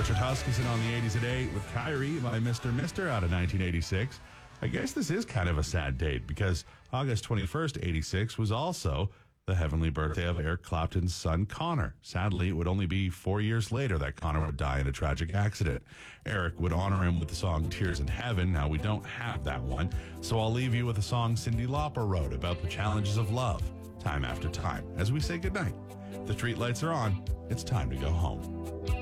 Richard Huskisson on the 80s at 8 with Kyrie by Mr. Mister out of 1986. I guess this is kind of a sad date because August 21st, 86 was also the heavenly birthday of Eric Clapton's son, Connor. Sadly, it would only be 4 years later that Connor would die in a tragic accident. Eric would honor him with the song Tears in Heaven. Now, we don't have that one, so I'll leave you with a song Cyndi Lauper wrote about the challenges of love, time after time, as we say goodnight. The streetlights are on. It's time to go home.